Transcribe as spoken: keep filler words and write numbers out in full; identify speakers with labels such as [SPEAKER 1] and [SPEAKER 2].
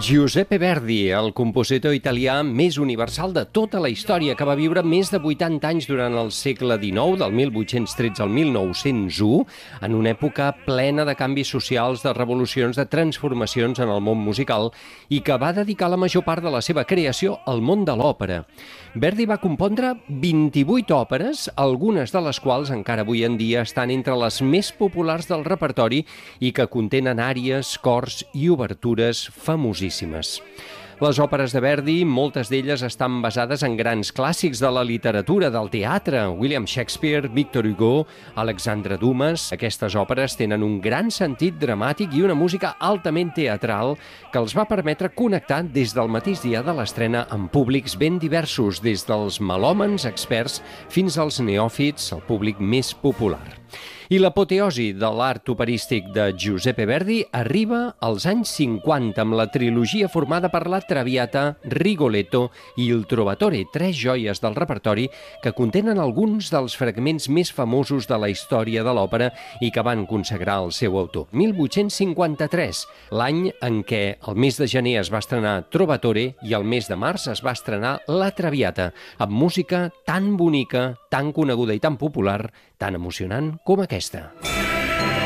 [SPEAKER 1] Giuseppe Verdi, el compositor italià més universal de tota la història, que va viure més de vuitanta anys durant el segle dinou, del mil vuit-cents tretze al mil nou-cents u, en una època plena de canvis socials, de revolucions, de transformacions en el món musical, i que va dedicar la major part de la seva creació al món de l'òpera. Verdi va compondre vint-i-vuit òperes, algunes de les quals encara avui en dia estan entre les més populars del repertori i que contenen àries, cors i obertures famosíssimes. Les òperes de Verdi, moltes d'elles estan basades en grans clàssics de la literatura, del teatre, William Shakespeare, Victor Hugo, Alexandre Dumas. Aquestes òperes tenen un gran sentit dramàtic i una música altament teatral que els va permetre connectar des del mateix dia de l'estrena amb públics ben diversos, des dels melòmans experts fins als neòfits, el públic més popular. I l'apoteosi de l'art operístic de Giuseppe Verdi arriba als anys cinquanta amb la trilogia formada per la Traviata, Rigoletto i il Trovatore, tres joies del repertori que contenen alguns dels fragments més famosos de la història de l'òpera i que van consagrar el seu autor. mil vuit-cents cinquanta-tres, l'any en què el mes de gener es va estrenar Trovatore i el mes de març es va estrenar la Traviata, amb música tan bonica, tan coneguda i tan popular, tan emocionant com aquesta.